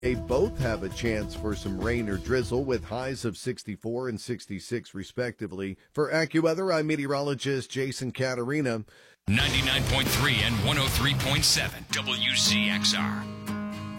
They both have a chance for some rain or drizzle with highs of 64 and 66 respectively. For AccuWeather, I'm meteorologist Jason Caterina. 99.3 and 103.7 WZXR.